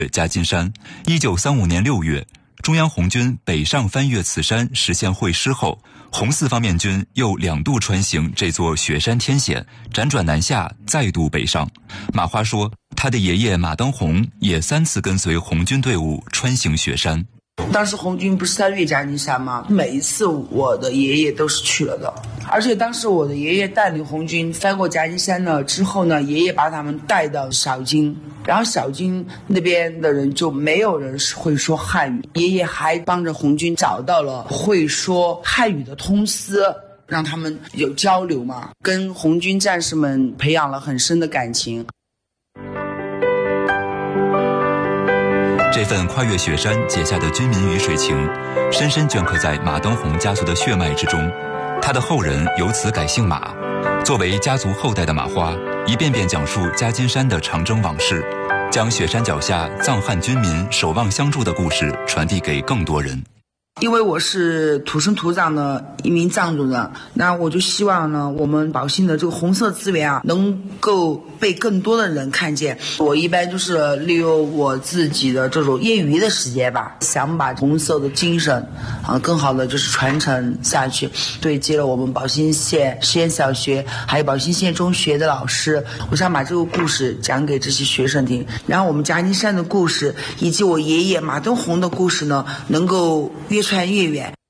夹金山。1935年6月，中央红军北上翻越此山，实现会师后，红四方面军又2度穿行这座雪山天险，辗转南下，再度北上。马花说，他的爷爷马登洪也3次跟随红军队伍穿行雪山。 当时红军不是在越夹金山吗？每一次我的爷爷都是去了的，而且当时我的爷爷带领红军翻过夹金山呢之后呢，爷爷把他们带到小金，然后小金那边的人就没有人会说汉语，爷爷还帮着红军找到了会说汉语的通司，让他们有交流嘛，跟红军战士们培养了很深的感情。 这份跨越雪山结下的军民鱼水情，深深镌刻在马登洪家族的血脉之中。他的后人由此改姓马。作为家族后代的马花，一遍遍讲述夹金山的长征往事，将雪山脚下藏汉军民守望相助的故事传递给更多人。 因为我是土生土长的一名藏族人，那我就希望呢，我们宝兴的这个红色资源啊，能够被更多的人看见。我一般就是利用我自己的这种业余的时间吧，想把红色的精神更好的就是传承下去。对接了我们宝兴县实验小学还有宝兴县中学的老师，我想把这个故事讲给这些学生听，然后我们夹金山的故事以及我爷爷马登洪的故事呢，能够越传越远。